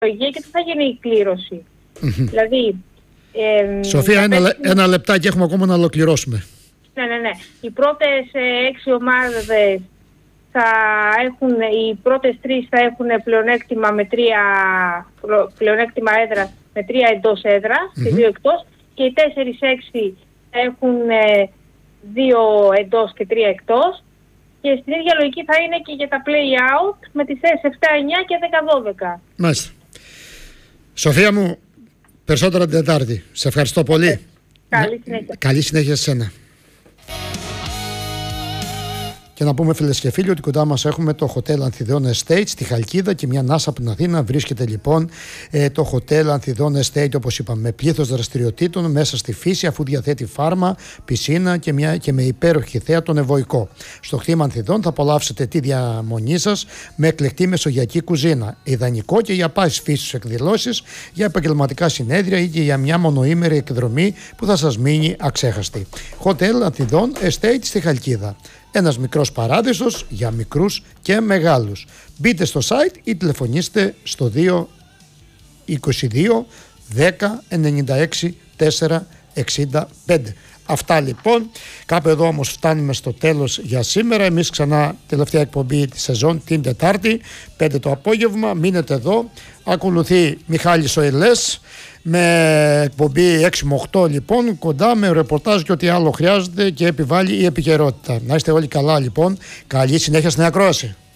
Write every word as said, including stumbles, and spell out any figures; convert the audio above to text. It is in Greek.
και θα γίνει η κλήρωση. Mm-hmm. Δηλαδή, ε, Σοφία, ένα, πέτυχε... ένα λεπτάκι έχουμε ακόμα να ολοκληρώσουμε. Ναι, ναι, ναι. Οι πρώτες ε, έξι ομάδες θα έχουν, οι πρώτες τρεις θα έχουν πλεονέκτημα με τρία πλεονέκτημα έδρα με τρία εντός έδρα mm-hmm. και δύο εκτός, και οι τέσσερις έξι έχουν ε, δύο εντός και τρία εκτός, και στην ίδια λογική θα είναι και για τα play-out με τις θέσεις επτά, εννιά και δέκα δώδεκα. Μάλιστα. Σοφία μου, περισσότερα την Τετάρτη. Σε ευχαριστώ πολύ. Καλή συνέχεια. Καλή συνέχεια σε σένα. Και να πούμε, φίλες και φίλοι, ότι κοντά μας έχουμε το Hotel Ανθιδών Estate στη Χαλκίδα και μια ανάσα από την Αθήνα. Βρίσκεται λοιπόν ε, το Hotel Ανθιδών Estate, όπως είπαμε, με πλήθος δραστηριοτήτων μέσα στη φύση, αφού διαθέτει φάρμα, πισίνα και, μια, και με υπέροχη θέα τον Ευωικό. Στο κτήμα Ανθιδών θα απολαύσετε τη διαμονή σας με εκλεκτή μεσογειακή κουζίνα. Ιδανικό και για πάσης φύσης εκδηλώσεις, για επαγγελματικά συνέδρια ή και για μια μονοήμερη εκδρομή που θα σας μείνει αξέχαστη. Hotel Ανθιδών Estate στη Χαλκίδα. Ένας μικρός παράδεισος για μικρούς και μεγάλους. Μπείτε στο site ή τηλεφωνήστε στο δύο είκοσι δύο δέκα ενενήντα έξι τετρακόσια εξήντα πέντε. Αυτά λοιπόν. Κάπου εδώ όμως φτάνουμε στο τέλος για σήμερα. Εμείς ξανά τελευταία εκπομπή τη σεζόν την Τετάρτη πέντε το απόγευμα. Μείνετε εδώ. Ακολουθεί Μιχάλης ο Ελές με εκπομπή έξι με οκτώ λοιπόν, κοντά με ρεπορτάζ και ό,τι άλλο χρειάζεται και επιβάλλει η επικαιρότητα. Να είστε όλοι καλά λοιπόν. Καλή συνέχεια στην ακρόαση.